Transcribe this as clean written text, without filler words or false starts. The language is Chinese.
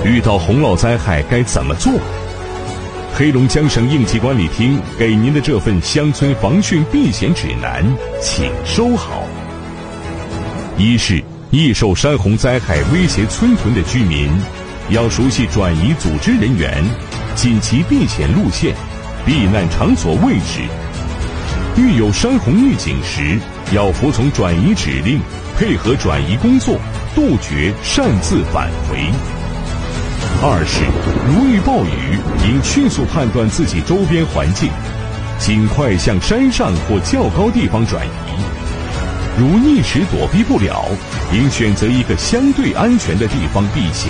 遇到洪涝灾害该怎么做？黑龙江省应急管理厅给您的这份乡村防汛避险指南，请收好。一是易受山洪灾害威胁村屯的居民，要熟悉转移组织人员、紧急避险路线、避难场所位置。遇有山洪预警时，要服从转移指令，配合转移工作，杜绝擅自返回。二是如遇暴雨，应迅速判断自己周边环境，尽快向山上或较高地方转移。如一时躲避不了，应选择一个相对安全的地方避险。